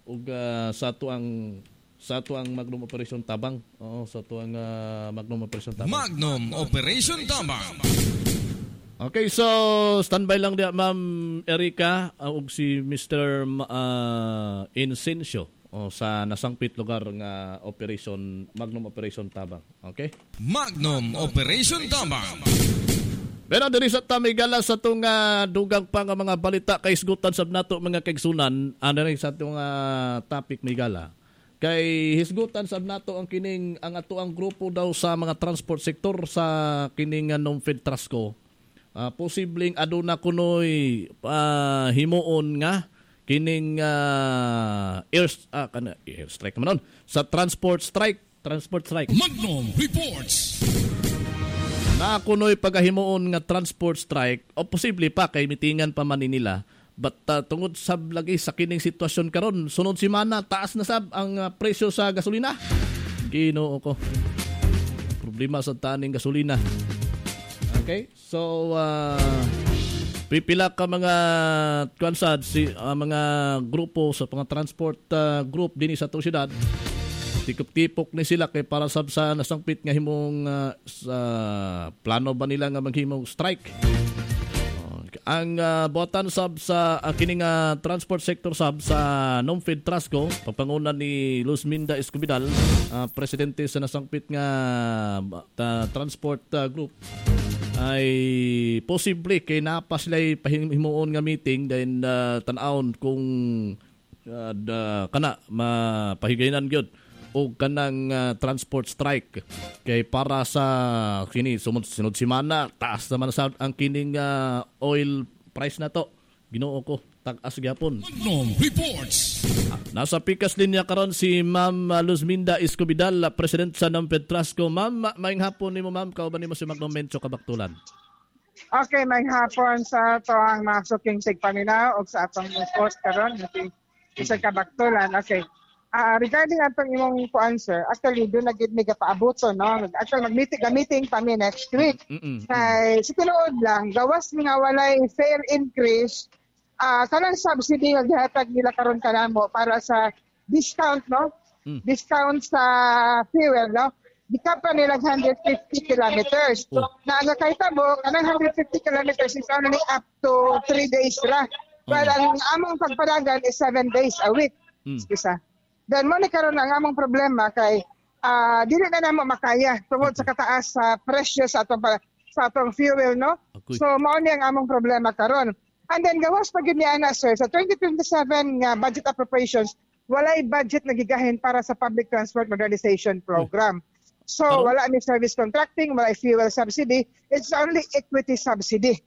ug sa tuang Magnum Operation Tabang. Oo, sa tuang Magnum Operation Tabang. Magnum Operation Tabang. Okay, so standby lang dia Ma'am Erica ug si Mr. Incencio sa nasangpit lugar nga Magnum Operation Tabang. Okay? Magnum Operation Tabang. Pero diri sa tamigala sa itong dugang pa nga mga balita kay isgutan sab nato mga kaigsunan, rin sa itong topic migala. Kay hisgutan sab nato ang ato ang grupo daw sa mga transport sector sa kining non-fed Trasco. Posibleng aduna kunoy himuon nga kining air strike man sa transport strike. Magnum reports. Na kunoy pagahimuon nga transport strike o posible pa kay mitingan pa man nila. But tungod sab lagi sa kining sitwasyon karon, sunod semana taas na sab ang presyo sa gasolina. Ginoo ko. Problema sa taning gasolina. Okay? So pipila ka mga kwansad mga grupo sa mga transport group dinhi sa atong syudad. Tikop-tipok ni sila kay para sab sa nasangpit nga himong plano ba nila nga maghimong strike. Ang botan sab sa kining transport sector sab sa non-fed Trasco, papangunan ni Luzminda Escobidal, presidente sa nasangpit nga transport group, ay posible kay napa sila'y pahimuon nga meeting then tan-awon kung kana mapahigayonan gyud o kanang transport strike kay para sa kini sunod semana taas naman sa ang kining oil price na to. Ginoo ko tag-as gyapon. Reports. Nasa pikas linya karon si Ma'am Luzminda Escobidal, president sa non-fed Trasco. Ma'am, maayong hapon nimo ma'am, kauban nimo si Magnum Mencho Kabaktulan. Okay, maayong hapon sa toang mga suking tigpaminaw o sa atong post karon sa Kabaktulan. Okay. Regarding atong imong answer, actually doon nagid mi gapaabuto no. Actually meeting pa mi next week. Kay sa tinuod lang gawas nga walay fare increase, kanang subsidy nga gihatag nila karon kanamo para sa discount no. Discount sa fuel no. Dikap pa nila 150 kilometers. Na nga kay tabo kanang 150 kilometers is only up to 3 days ra. Well, ang among pagpadagan is 7 days a week. Isa. Then mo ni karon ang among problema kay dili na namo makaya tungod sa kataas sa presyo sa atong fuel no. So mao ni ang among problema karon. And then gawas pag ni ana sir sa 2027 nga budget appropriations walay budget na gigahin para sa public transport modernization program. So wala ni service contracting, wala fuel subsidy, it's only equity subsidy.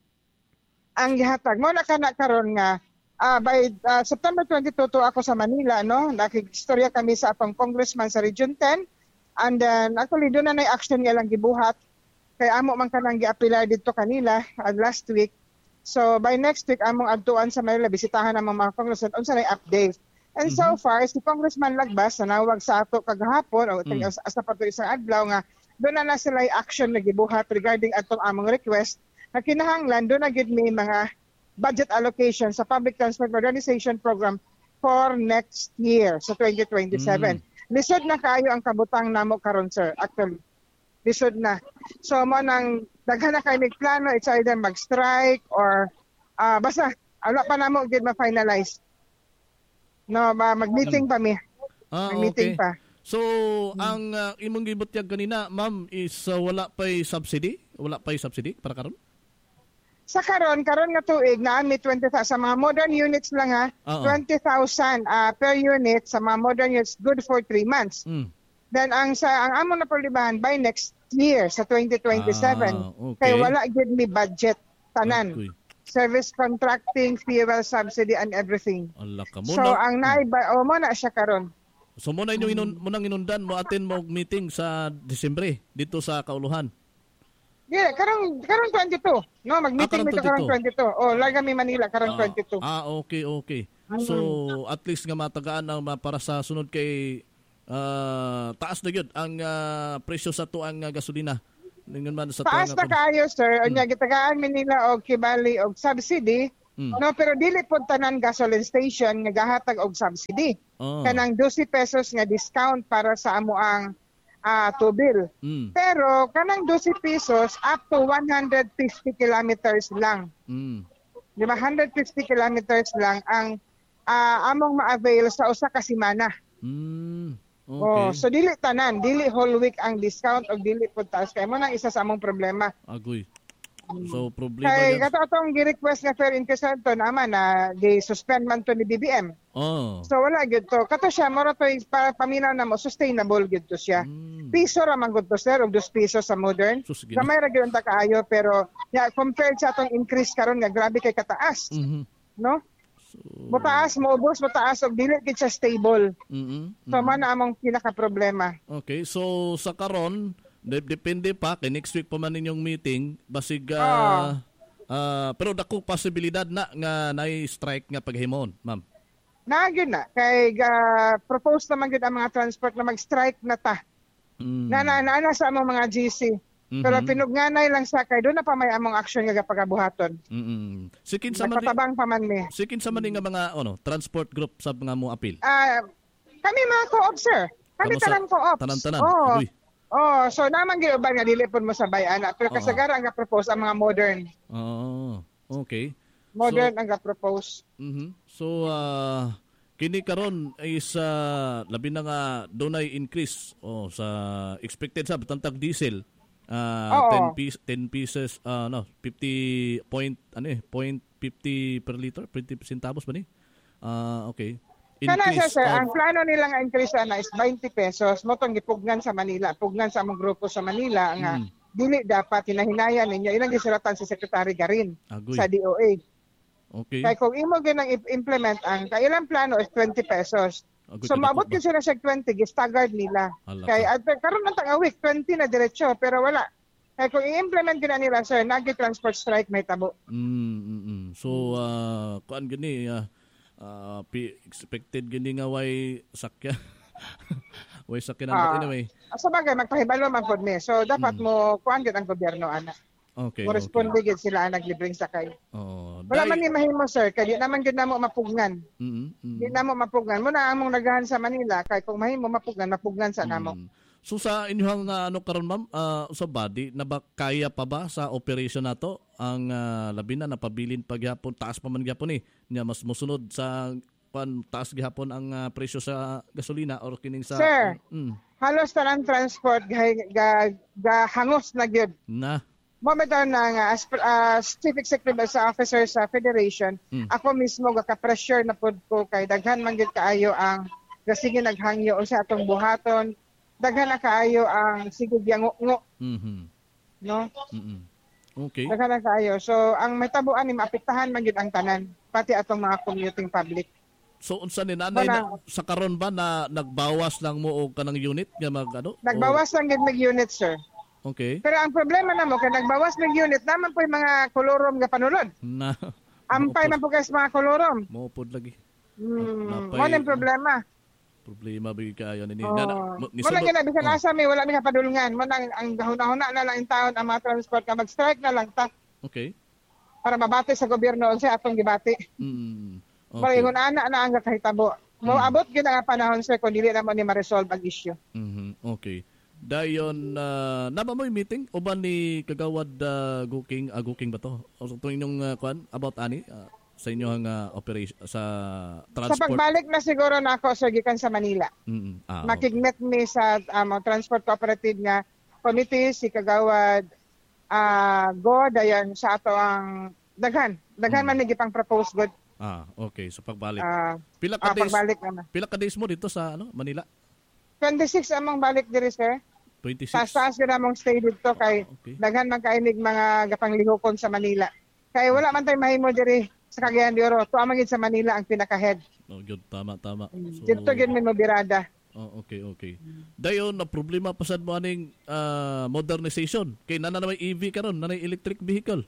Ang gihatag mo na kana karon nga by September 22 to ako sa Manila, no? Nakikistorya kami sa atong congressman sa Region 10. And then, actually, doon na action nga lang gibuhat. Kaya amo man kanang gi-appeal dito kanila last week. So, by next week, among adtuan sa Manila, bisitahan ang mga congressman unsa na update. And so far, si Congressman Lagbas, nanawag sa ato kagahapon, o sa pato isang adlaw nga, doon na sila action na gibuhat regarding atong among request. Na kinahanglan, doon na gid may mga budget allocation sa Public Transport Modernization Program for next year, sa 2027. Lisod na kayo ang kabutang namo karon sir, actually. Lisod na. So mo nang daghan na kayo plano, it's either mag-strike or basta, wala pa namo gid ma-finalize. No, mag-meeting pa mi. Mag-meeting okay. pa. So, ang imong gibutyag kanina, ma'am, is wala pa'y subsidy? Wala pa'y subsidy para karon? Sa karon nga tuig na may 20,000 sa mga modern units lang 20,000 per unit sa mga modern units good for 3 months. Then ang among na problemahan by next year sa 2027 kay wala gid mi budget tanan. Okay. Service contracting, fuel subsidy and everything. So ang naiba mo na siya karon. So mo na inyong inundan mo attend mo meeting sa Disyembre dito sa Kauluhan. Yeah, karon 22. No, mag-meeting mi karon 22. Oh, laga mi Manila karon 22. Okay. So at least nga matagaan ang para sa sunod kay taas na gyud ang presyo sa tuang gasolina. Ningon man sa taas na kaayo sir, unya gitagaan mi nila og kibali og subsidy No, pero dili po tanan gasoline station nga gahatag og subsidy. Kanang 12 pesos nga discount para sa amo ang tubil. Pero kanang 12 pesos up to 150 kilometers lang. Di ba 150 kilometers lang ang among ma-avail sa usa ka semana. Okay. So dili tanan, dili whole week ang discount o dili po taas. Kaya mo nang isa sa among problema. Agoy. So problema kay kato atong gi-request nga fare increase to naman na gi-suspend man to ni BBM. So wala gyud to. Kato siya mora to para paminaw na mo sustainable gyud to siya. Piso ra man gyud to sir og 2 pesos sa modern. Gamay ra gyud ta kaayo pero compared sa atong increase karon nga grabe kay kataas. No? Mataas mo ubos mataas og dili gid siya stable. So man among pinaka problema. Okay, so sa karon depende pa kay next week pa man ninyong meeting basig pero dako posibilidad na nga na-strike nga paghimon, ma'am. Nagyud na kay propose naman gyud ang mga transport na mag-strike na ta. Na sa among mga GC. Pero pinugnganay lang sa kay do na pa may among action nga pagabuhaton. Sikin sa man patabang pa man mi. Sikin sa man nga mga transport group sa mga mo appeal. Kami mga co-op sir. Kami tanan co-op. Tanan. So naman gyud ba nga dili pud mo sabay ana pero kasagaran nga propose ang mga modern. Okay. Modern ang nga propose. So kini karon is labi na nga dunay increase sa expected sa tantang diesel 10 pieces 50 point 50 per liter 20 centavos ba ni? Okay. Kana sir, ang plano nila nga increase na is 20 pesos mo tong gipugnan sa Manila, pugnan sa among grupo sa Manila nga dili dapat hinahinayan ninyo ilang gisuratan si Secretary Garin sa DOA. Okay. Kaya kung imo ginang implement ang kailang plano is 20 pesos. So maabot gyud sila sa 20 gi-staggered nila. Kaya karon man tang week 20 na diretso pero wala. Kaya kung i-implement gina nila sir, nagi-transport strike may tabo. So kuan gini expected gini nga way sakya. Way sakya na anyway. Sa bagay magpahibalo man pod mi. So dapat mo kuan gyud ang gobyerno ana. Okay. Corresponde gyud sila ang naglibring sakay. Wala man ni mahimo sir, kay di naman gyud namo mapugnan. Di namo mapugnan. Muna among nagahan sa Manila kay kung mahimo mapugnan sa namo. So sa inyong karon ma'am sa body na ba kaya pa ba sa operation nato ang labi na napabilin paghapon taas pa man gyapon nya mas mosunod sa taas gihapon ang presyo sa gasolina or kining sa sir, halos tanan transport hangos na gyud na momento na nga as Chief Executive sa officer sa Federation, ako mismo gaka-pressure na pod ko kay daghan man gyud kaayo ang sige naghangyo sa atong buhaton, daghan na kaayo ang sige giango-ngo. No? Okay. Daghan na kaayo. So ang metabuan ni maapektahan man gyud ang tanan, pati atong mga commuting public. So unsa ni nanay sa karon ba na nagbawas lang mo og kanang unit nga Nagbawas lang gyud mag unit sir. Okay. Pero ang problema namo kay nagbawas ng unit naman po yung mga kolorom nga panulod. Ampay man po guys mga kolorom. Mopod lagi. Mo ang problema. Problema ba kayo ni wala gina bisan asa may wala mi kapadulngan. Mo ang gahuna-huna na lang in town ang mga transport ka mag-strike na lang ta. Okay. Para mabati sa gobyerno unsa atong gibati. Okay. Pero ana ang kahitabo. Mo abot gyud ang panahon sir kung dili na mo ni ma-resolve ang issue. Okay. Dayon naba mo meeting uban ni kagawad Guking ba to? O to inyong kuan about ani sa inyong operation sa transport. Sa pagbalik na siguro na ako sir gikan sa Manila. Makigmet mi sa transport cooperative nga committee si kagawad dayon sa ato ang daghan man ni gipang propose good. Okay, so pagbalik. Pagbalik naman. Pila ka days mo dito sa Manila? 26 among balik diri sir. 26. Taas gyud among stay dito kay daghan man kainig mga gapanglihokon sa Manila. Kay wala man tay mahimo diri sa Cagayan de Oro. Tuwa man gyud sa Manila ang pinaka-head. Gyud tama. So, dito gyud mi mobirada. Okay. Dayon na problema pasad mo aning modernization. Kay nana may EV karon, nanay electric vehicle.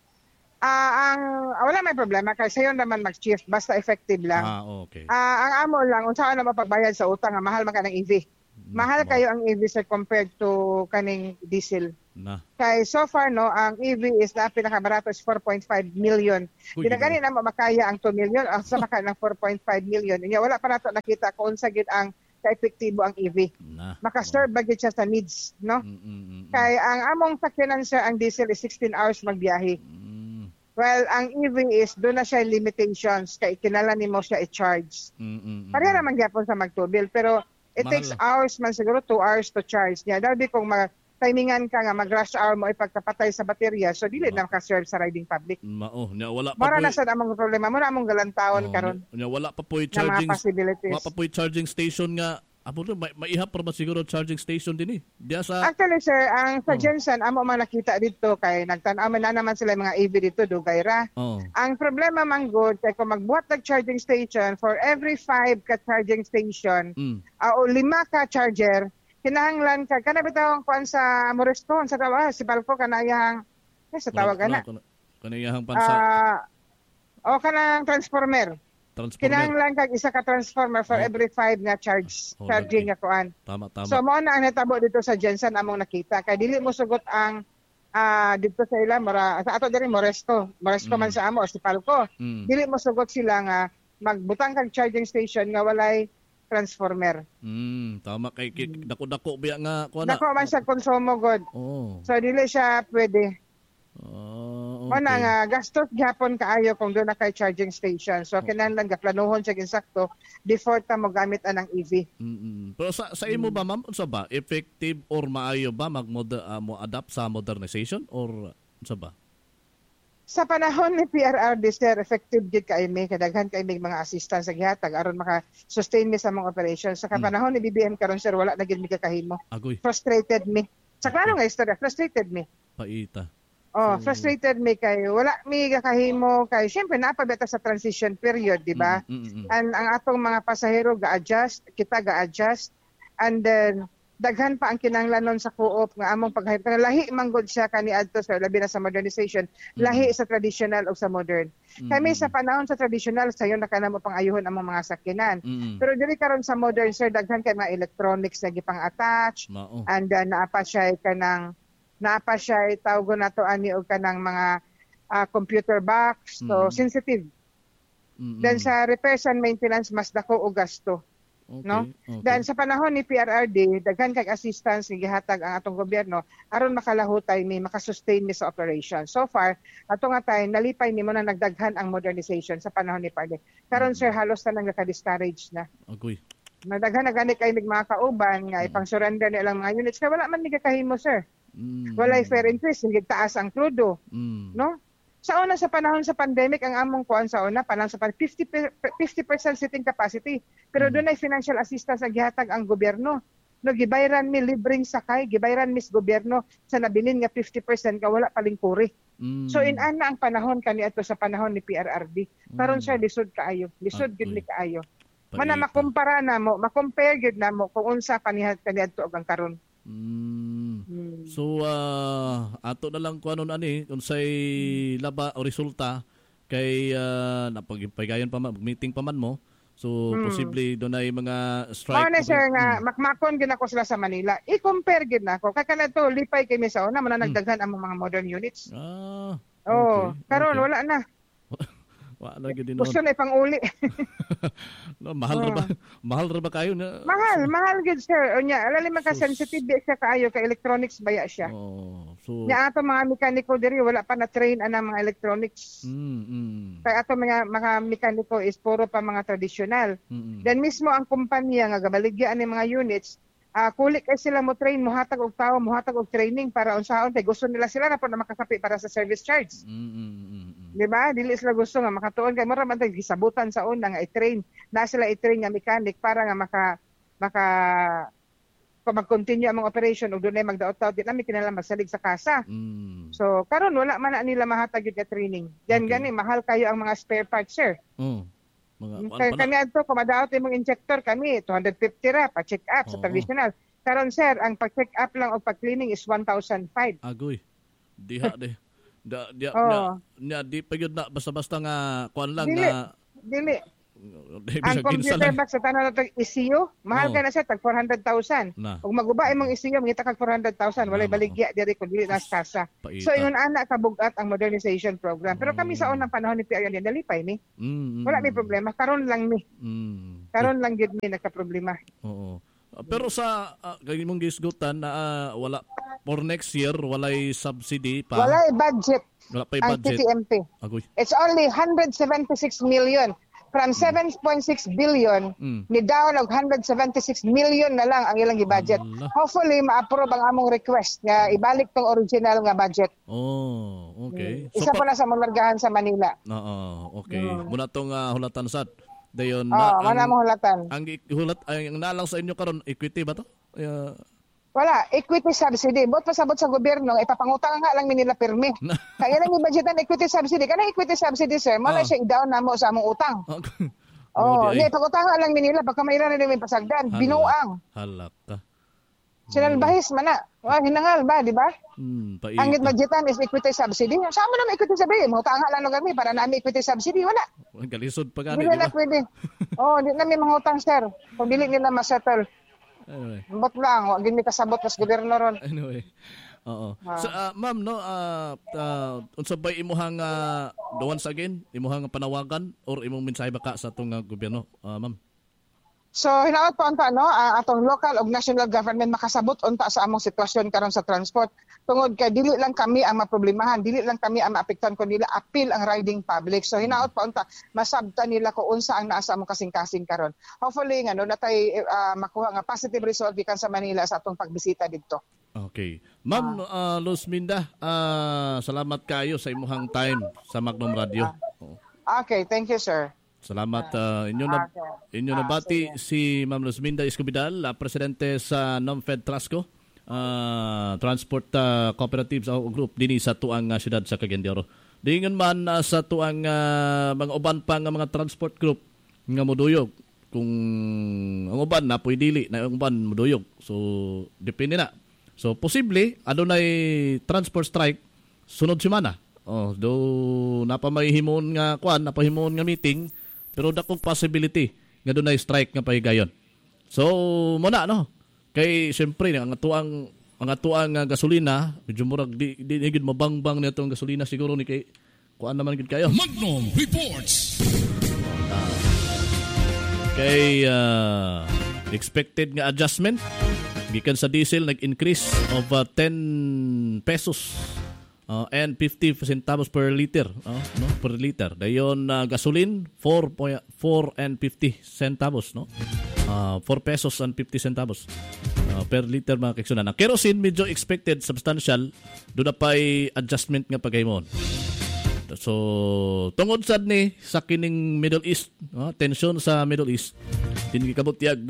Wala may problema kay sayon naman mag-shift basta effective lang. Okay. Ang amo lang unsa na mapagbayad sa utang nga mahal man kanang EV. Mahal kayo ang EV sir compared to kaning diesel. Na. Kay so far no, ang EV is na pinakabarato is 4.5 million. Uy, Pinagani na makaya ang 2 million, sa maka ng 4.5 million. Inya wala pa nato nakita kung unsa gid ang ka-epektibo ang EV. Na. Maka-serve ba gid siya sa needs, no? Kay ang among sakyanan sir, ang diesel is 16 hours magbiyahe. Well, ang EV is doon na siya limitations kay kinala nimo siya i-charge. Pareha naman gyapon sa magtubil pero it takes hours man siguro 2 hours to charge niya. Dahil kung timingan ka nga mag-rush hour mo ipagkapatay sa baterya so dili na maka-serve sa riding public. Nya wala pa Mara na sa among problema mo na among galantawon karon. Nya wala pa po charging. Wala pa po charging station nga. Apo maihap pa ba siguro charging station din Diya sa Actually sir, ang sa Jensen amo man nakita dito kay nagtan-aw man na naman sila mga EV dito dugay ra. Ang problema man good kay kung magbuhat ng charging station for every 5 ka charging station o 5 ka charger kinahanglan ka kana bitaw kuan sa Moresto sa tawa si Balco kanayang sa tawag ana kanayang pansa o kanang transformer kinahanglan kag isa ka transformer for every 5 nga charging nga kuan tama so mao na ang natabo dito sa Jensen among nakita kay dili mo sugot ang dito sa ila sa ato diri Moresto man sa amo si Balco dili mo sugot sila nga magbutang kag charging station nga walay transformer. Tama kay dako-dako biya nga kuan na. Dako man siya konsumo god. So dili siya pwede. Okay. Mo na nga gastos gyapon kaayo kung doon na kay charging station. So kinahanglan gaplanuhon siya ginsakto before ta mo gamit anang EV. Pero sa imo ba ma'am unsa ba effective or maayo ba mo adapt sa modernization or unsa ba? Sa panahon ni PRRD sir, effective gid kay mi kadaghan kay mig mga assistance sa gihatag aron maka-sustain mi sa mga operations. Sa panahon ni BBM karon sir wala na gid mi kakahimo. Agoy. Frustrated mi. Sa klaro nga istorya, frustrated mi. Paita. Frustrated mi kay wala mi kakahimo kay syempre napabeta sa transition period, di ba? And ang atong mga pasahero ga-adjust, kita ga-adjust and then daghan pa ang kinahanglanon sa co-op nga among paghayop. Lahi manggod siya kaniadto sa labi na sa modernization, lahi sa traditional o sa modern. Kami sa panahon sa traditional sayon na kanamo pang-ayuhon among mga sakyanan. Pero diri karon sa modern sir daghan kay mga electronics na gipang-attach and naapa siya tawgon nato ani og kanang mga computer box so sensitive. Then sa repairs and maintenance mas dako og gasto. Okay, no? Dan sa panahon ni PRRD, daghan kay assistance nga gihatag ang atong gobyerno aron makalahutay mi makasustain mi sa operation. So far, ato nga tay nalipay nimo na nagdaghan ang modernization sa panahon ni PRRD. Karon sir halos na nagka-discourage na. Agoy. Nadaghan na gani kay mig mga kauban nga ipang-surrender na ilang mga units kay wala man nigakahimo sir. Walay fair increase, hindi taas ang krudo. No? Sa una sa panahon sa pandemic, ang among kuan sa una, panahon sa 50% seating capacity. Pero doon ay financial assistance ang gihatag ang gobyerno. No, gibayran mi libreng sakay, gibayran mis gobyerno sa nabilin nga 50% ka wala palingkuri. So inana ang panahon kaniadto sa panahon ni PRRD. Karon siya lisod kaayo, lisod gid ni kaayo. Mana makumpara na mo, makompare gid na mo kung unsa kaniadto og ang karon. So ato na lang kuanon ani unsay laba o resulta kay napagpahigayon pa meeting pa man mo. So posible doon ay mga strike. Ano sir nga makmakon gid ako sila sa Manila. I-compare gid nako kay kanadto lipay kay mi sa una man nagdaghan ang mga modern units. Karon wala na. Wala gid din. Gusto na pang-uli. No, mahal ra ba kayo na? Mahal gid sir. Unya, alali man ka sensitive siya kaayo kay electronics baya siya. So nya ato mga mekaniko diri wala pa na train anang mga electronics. Kay ato mga mekaniko is puro pa mga traditional. Then mismo ang kumpanya nga gabaligyan ni mga units kulik kay sila mo train, muhatag og tao, muhatag og training para unsaon kay gusto nila sila na po na makasapi para sa service charge. Di ba? Dili sila gusto nga makatuon kay mura man tag gisabutan sa una nga i-train. Na sila i-train nga mechanic para nga maka kung mag-continue ang mga operation ug dunay magdaot-taot di namin kinahanglan magsalig sa kasa. So karon wala man na nila mahatag gyud nga training. Yan gani mahal kayo ang mga spare parts sir. Kami adto kung madaot imong injector kami 250 ra pa check up sa traditional. Karon sir ang pag-check up lang o pag-cleaning is 1,005. Agoy. Diha de. Di pa yun na basta-basta nga kuan lang dili, nga dili Ang computer box sa tanan nato ECU, mahal ka na siya tag 400,000. Ug maguba imong ECU mangita kag 400,000, walay baligya diri kun dili nas kasa. So ingon ana kabugat ang modernization program. Pero kami sa unang panahon ni PRN nalipay ni. Wala may problema, karon lang ni. Karon lang gid ni nagka-problema. Oo. Pero sa imong gisgutan na wala for next year walay subsidy pa. Walay budget. Wala pa budget. TTMP. Agoy. It's only 176 million. From 7.6 billion, ni down og 176 million na lang ang ilang i-budget. Hopefully, ma-approve ang among request nga ibalik tong original nga budget. Oh, okay. Isa pa na sa mamargahan sa Manila. Okay. Muna tong hulatan sad. Dayon mana mo hulatan. Ang nalang sa inyo karon equity ba to? Wala, equity subsidy. Bot pasabot sa gobyerno, ipapangutang nga lang nila pirmi. Kaya lang i-budgetan equity subsidy. Kana equity subsidy, sir, mala siya i-down na mo sa among utang. Hindi, pag-utang nga lang nila, baka mayroon na rin pasagdan. Binuang. Halak ka. Sinalbahis man na. Hinangal ba, di ba? Ang budgetan is equity subsidy. Saan mo naman equity subsidy? Mangutang nga lang kami para namin equity subsidy. Wala. Galisod pa gani, di ba? Hindi na pwede. Di namin mangutang, sir. Kung dili nila masettle. Anyway. Bot lang, wag gid mi kasabot mas gobyerno ron. Anyway. Oo. So, ma'am, no, unsa bay imuhang once again, imuhang panawagan or imong mensahe baka sa atong gobyerno, ma'am? So, hinaot pa unta, no, atong local ug national government makasabot unta sa among sitwasyon karon sa transport. Tungod kay dili lang kami ang maproblemahan, dili lang kami ang maapektuhan kun nila appeal ang riding public. So, hinaot pa unta, masabtan nila kung unsa ang naa sa among kasing-kasing karon. Hopefully nga no natay makuha nga positive result gikan sa Manila sa atong pagbisita didto. Okay. Ma'am Luz Minda, salamat kayo sa imuhang time sa Magnum Radio. Okay, thank you, sir. Salamat. Inyo nabati si Ma'am Luz Minda Escobidal, presidente sa NOMFED Trasco, Transport Cooperatives Group dinhi sa tuang siyudad sa Cagayan de Oro. Dingon man sa tuang mga uban pa nga mga transport group nga moduyog. Kung ang uban na pwede dili, na ang uban moduyog. So, depende na. So, posible, adunay transport strike sunod semana. Do napamahimon nga napahimon nga meeting, pero dakong possibility nga dunay strike nga pahigayon. So, muna no. Kay siyempre ang atuang gasolina, medyo murag di gid mabangbang nito ang gasolina siguro ni kay kuan naman gid kayo. Magnum Reports. Kay expected nga adjustment gikan sa diesel nag-increase of 10 pesos and 50 centavos per liter, no, per liter. Dayon gasoline 4 and 50 centavos, no. 4 pesos and 50 centavos per liter mga kaigsunan. Ang kerosene medyo expected substantial, do na pay adjustment nga pagahimon. So tungod sad ni sa kining Middle East, tension sa Middle East, dinhi kabutyag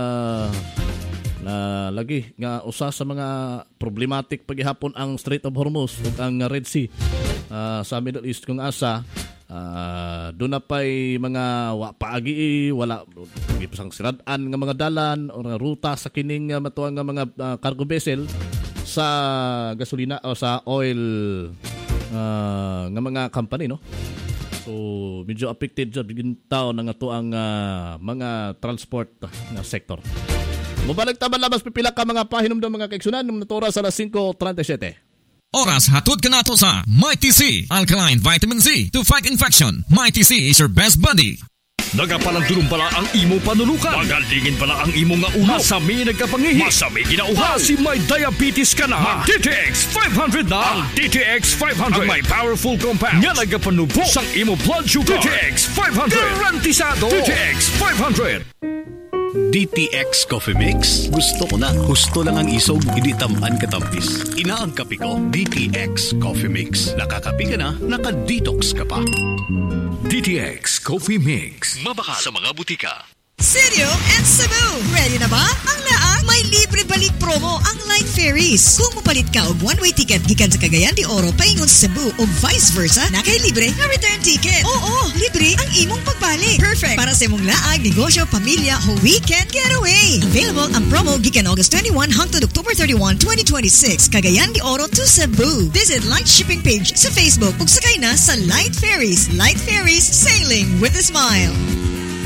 na lagi nga usa sa mga problematic pagihapon ang Strait of Hormuz ug ang Red Sea sa Middle East kung asa doon na pa'y mga paagi wala ipasang siradan nga mga dalan o ruta sa kining matuang nga mga cargo vessel sa gasolina o sa oil nga mga company, no. So medyo affected sa gintaw ng atuang mga transport nga sector. Mubalik taban labas pipila ka mga pahinumdom mga kaigsunan ng natura sa 5:37. Oras hatod ka nato sa Mighty C Alkaline Vitamin C to fight infection. Mighty C is your best buddy. Nagapalang pala ang imo panulukan. Magalingin pala ang imo nga ulo. Masami nagkapangihi. Masami ginauhaw. Si may diabetes ka na. Mag-DTX 500 na. Ang DTX 500. Ang may powerful compounds. Nga nagapanubo sang imo blood sugar. DTX 500. Garantisado. DTX 500. DTX Coffee Mix. Gusto ko na. Husto lang ang isog, hindi tamaan katampis. Inaang kape ko, DTX Coffee Mix. Nakakape ka na, naka-detox ka pa. DTX Coffee Mix. Mabaka sa mga butika. Sirio and Cebu. Ready na ba? Ang laang may libre balik promo ang Light Ferries. Kung mapalit ka og one-way ticket gikan sa Cagayan de Oro paingon sa Cebu o vice versa, nakay libre na return ticket. Oo, libre ang imong pagbalik. Perfect para sa imong laang, negosyo, pamilya o weekend getaway. Available ang promo gikan August 21 hangtod October 31, 2026. Cagayan de Oro to Cebu. Visit Light Shipping page sa Facebook ug sakay na sa Light Ferries. Light Ferries, sailing with a smile.